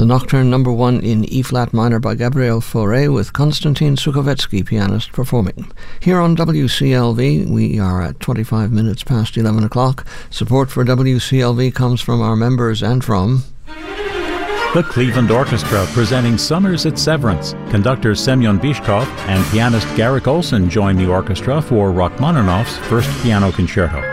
The Nocturne number 1 in E-flat minor by Gabriel Fauré with Konstantin Sukovetsky, pianist, performing. Here on WCLV, we are at 25 minutes past 11 o'clock. Support for WCLV comes from our members and from the Cleveland Orchestra, presenting Summers at Severance. Conductor Semyon Bishkov and pianist Garrick Olson join the orchestra for Rachmaninoff's First Piano Concerto.